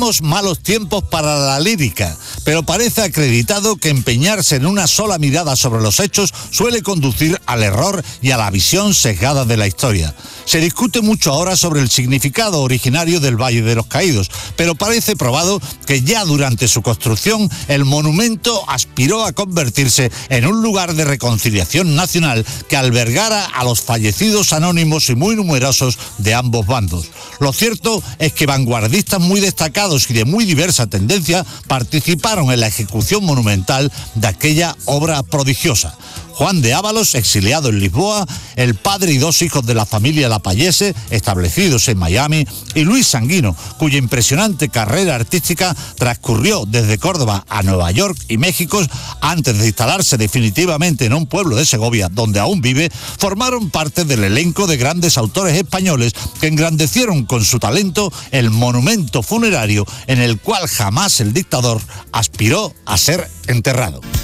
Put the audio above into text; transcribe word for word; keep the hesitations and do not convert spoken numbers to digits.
Malos tiempos para la lírica, pero parece acreditado que empeñarse en una sola mirada sobre los hechos suele conducir al error y a la visión sesgada de la historia. Se discute mucho ahora sobre el significado originario del Valle de los Caídos, pero parece probado que ya durante su construcción el monumento aspiró a convertirse en un lugar de reconciliación nacional que albergara a los fallecidos anónimos y muy numerosos de ambos bandos. Lo cierto es que vanguardistas muy destacados y de muy diversa tendencia participaron en la ejecución monumental de aquella obra prodigiosa. Juan de Ávalos, exiliado en Lisboa, el padre y dos hijos de la familia Lapallese, establecidos en Miami, y Luis Sanguino, cuya impresionante carrera artística transcurrió desde Córdoba a Nueva York y México antes de instalarse definitivamente en un pueblo de Segovia, donde aún vive, formaron parte del elenco de grandes autores españoles que engrandecieron con su talento el monumento funerario en el cual jamás el dictador aspiró a ser enterrado.